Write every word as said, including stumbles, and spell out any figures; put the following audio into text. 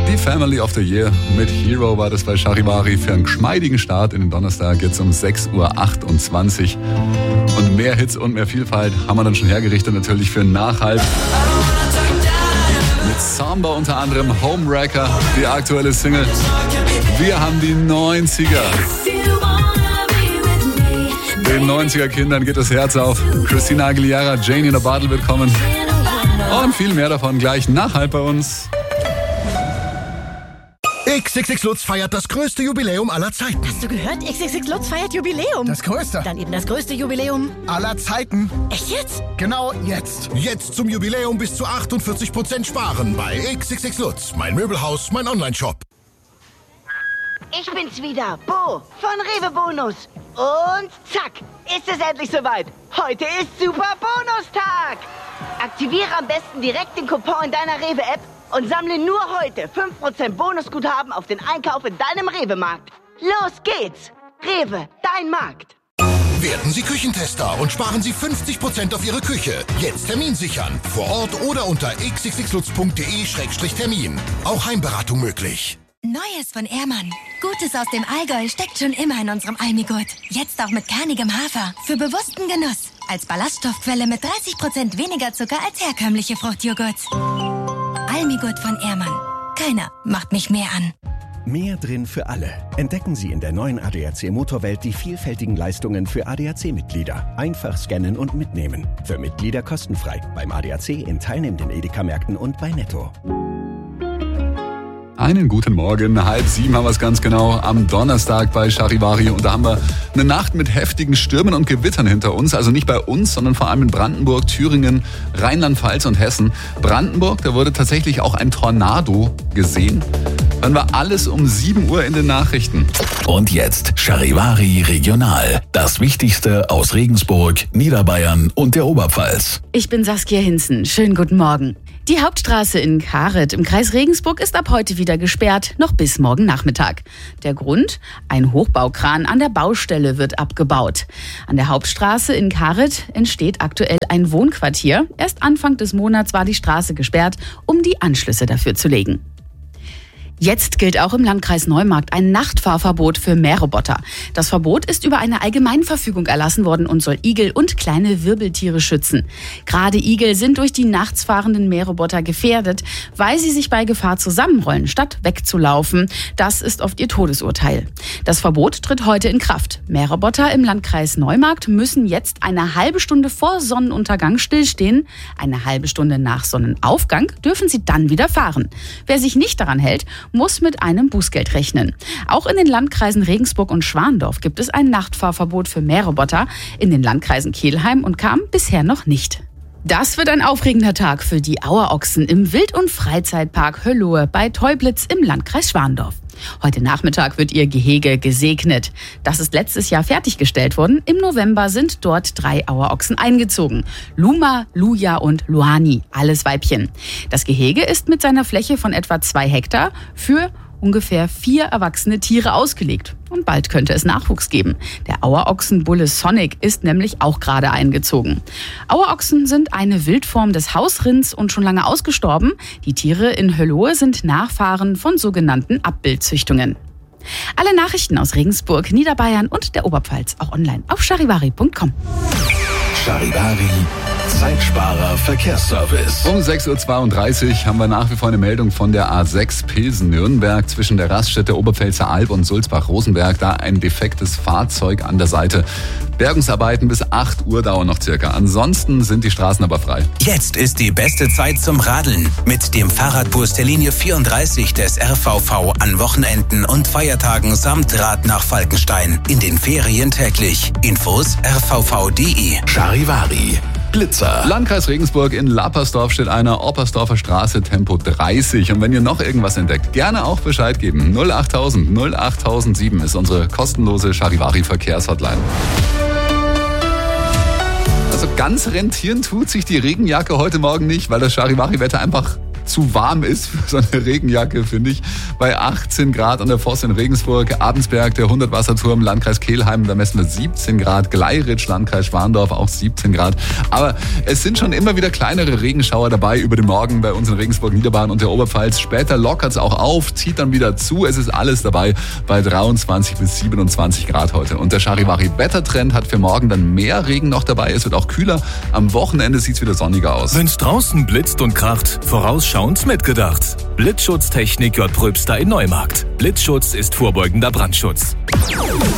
Die Family of the Year mit Hero war das bei Charivari für einen geschmeidigen Start in den Donnerstag, jetzt um sechs Uhr achtundzwanzig. Und mehr Hits und mehr Vielfalt haben wir dann schon hergerichtet, natürlich für Nachhalt. Mit Samba unter anderem, Homewrecker, die aktuelle Single. Wir haben die neunziger. Den neunziger Kindern geht das Herz auf. Christina Aguilera, Jane in a Bottle wird kommen. Und viel mehr davon gleich Nachhalt bei uns. X X X Lutz feiert das größte Jubiläum aller Zeiten. Hast du gehört? X X X Lutz feiert Jubiläum. Das größte. Dann eben das größte Jubiläum aller Zeiten. Echt jetzt? Genau jetzt. Jetzt zum Jubiläum bis zu achtundvierzig Prozent sparen bei X X X Lutz. Mein Möbelhaus, mein Online-Shop. Ich bin's wieder, Bo von Rewe Bonus. Und zack, ist es endlich soweit. Heute ist Super Bonustag. Aktiviere am besten direkt den Coupon in deiner Rewe-App und sammle nur heute fünf Prozent Bonusguthaben auf den Einkauf in deinem Rewe-Markt. Los geht's! Rewe, dein Markt. Werden Sie Küchentester und sparen Sie fünfzig Prozent auf Ihre Küche. Jetzt Termin sichern. Vor Ort oder unter x x x lutz punkt d e Schrägstrich Termin. Auch Heimberatung möglich. Neues von Ehrmann. Gutes aus dem Allgäu steckt schon immer in unserem Almigurt. Jetzt auch mit kernigem Hafer. Für bewussten Genuss. Als Ballaststoffquelle mit dreißig Prozent weniger Zucker als herkömmliche Fruchtjoghurts. Almigurt von Ehrmann. Keiner macht mich mehr an. Mehr drin für alle. Entdecken Sie in der neuen A D A C Motorwelt die vielfältigen Leistungen für A D A C-Mitglieder. Einfach scannen und mitnehmen. Für Mitglieder kostenfrei. Beim A D A C in teilnehmenden Edeka-Märkten und bei Netto. Einen guten Morgen, halb sieben haben wir es ganz genau, am Donnerstag bei Charivari. Und da haben wir eine Nacht mit heftigen Stürmen und Gewittern hinter uns. Also nicht bei uns, sondern vor allem in Brandenburg, Thüringen, Rheinland-Pfalz und Hessen. Brandenburg, da wurde tatsächlich auch ein Tornado gesehen. Dann war alles um sieben Uhr in den Nachrichten. Und jetzt Charivari Regional. Das Wichtigste aus Regensburg, Niederbayern und der Oberpfalz. Ich bin Saskia Hinzen. Schönen guten Morgen. Die Hauptstraße in Karet im Kreis Regensburg ist ab heute wieder gesperrt, noch bis morgen Nachmittag. Der Grund? Ein Hochbaukran an der Baustelle wird abgebaut. An der Hauptstraße in Karet entsteht aktuell ein Wohnquartier. Erst Anfang des Monats war die Straße gesperrt, um die Anschlüsse dafür zu legen. Jetzt gilt auch im Landkreis Neumarkt ein Nachtfahrverbot für Mähroboter. Das Verbot ist über eine Allgemeinverfügung erlassen worden und soll Igel und kleine Wirbeltiere schützen. Gerade Igel sind durch die nachts fahrenden Mähroboter gefährdet, weil sie sich bei Gefahr zusammenrollen, statt wegzulaufen. Das ist oft ihr Todesurteil. Das Verbot tritt heute in Kraft. Mähroboter im Landkreis Neumarkt müssen jetzt eine halbe Stunde vor Sonnenuntergang stillstehen. Eine halbe Stunde nach Sonnenaufgang dürfen sie dann wieder fahren. Wer sich nicht daran hält, muss mit einem Bußgeld rechnen. Auch in den Landkreisen Regensburg und Schwandorf gibt es ein Nachtfahrverbot für Mähroboter. In den Landkreisen Kelheim und Cham bisher noch nicht. Das wird ein aufregender Tag für die Auerochsen im Wild- und Freizeitpark Höllohe bei Teublitz im Landkreis Schwandorf. Heute Nachmittag wird ihr Gehege gesegnet. Das ist letztes Jahr fertiggestellt worden. Im November sind dort drei Auerochsen eingezogen. Luma, Luja und Luani, alles Weibchen. Das Gehege ist mit seiner Fläche von etwa zwei Hektar für ungefähr vier erwachsene Tiere ausgelegt. Und bald könnte es Nachwuchs geben. Der Auerochsenbulle Sonic ist nämlich auch gerade eingezogen. Auerochsen sind eine Wildform des Hausrinds und schon lange ausgestorben. Die Tiere in Höllohe sind Nachfahren von sogenannten Abbildzüchtungen. Alle Nachrichten aus Regensburg, Niederbayern und der Oberpfalz auch online auf charivari punkt com. Charivari, Zeitsparer Verkehrsservice. Um sechs Uhr zweiunddreißig haben wir nach wie vor eine Meldung von der A sechs Pilsen-Nürnberg zwischen der Raststätte Oberpfälzer Alb und Sulzbach-Rosenberg. Da ein defektes Fahrzeug an der Seite. Bergungsarbeiten bis acht Uhr dauern noch circa. Ansonsten sind die Straßen aber frei. Jetzt ist die beste Zeit zum Radeln. Mit dem Fahrradbus der Linie vierunddreißig des R V V an Wochenenden und Feiertagen samt Rad nach Falkenstein. In den Ferien täglich. Infos r v v punkt d e. Charivari. Blitzer. Landkreis Regensburg, in Lappersdorf steht einer, Oppersdorfer Straße, Tempo dreißig. Und wenn ihr noch irgendwas entdeckt, gerne auch Bescheid geben. null achttausend null achttausendsieben ist unsere kostenlose Charivari-Verkehrshotline. Also ganz rentieren tut sich die Regenjacke heute Morgen nicht, weil das Charivari-Wetter einfach zu warm ist für so eine Regenjacke, finde ich. Bei achtzehn Grad an der Voss in Regensburg, Abensberg, der hundert-Wasserturm, Landkreis Kelheim, da messen wir siebzehn Grad, Gleiritsch, Landkreis Schwandorf auch siebzehn Grad. Aber es sind schon immer wieder kleinere Regenschauer dabei über den Morgen bei uns in Regensburg, Niederbayern und der Oberpfalz. Später lockert es auch auf, zieht dann wieder zu. Es ist alles dabei bei dreiundzwanzig bis siebenundzwanzig Grad heute. Und der Charivari-Wettertrend hat für morgen dann mehr Regen noch dabei. Es wird auch kühler. Am Wochenende sieht es wieder sonniger aus. Wenn's draußen blitzt und kracht, vorausschauend mitgedacht. Blitzschutztechnik J. Pröbster in Neumarkt. Blitzschutz ist vorbeugender Brandschutz.